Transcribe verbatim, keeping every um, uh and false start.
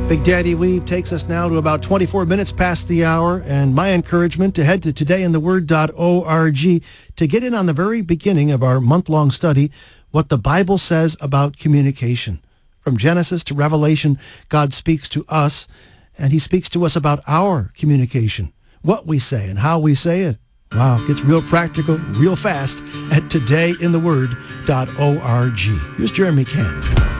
Big Daddy Weave takes us now to about twenty-four minutes past the hour, and my encouragement to head to today in the word dot org to get in on the very beginning of our month-long study, what the Bible says about communication. From Genesis to Revelation, God speaks to us, and he speaks to us about our communication, what we say and how we say it. Wow, it gets real practical, real fast at today in the word dot org. Here's Jeremy Camp.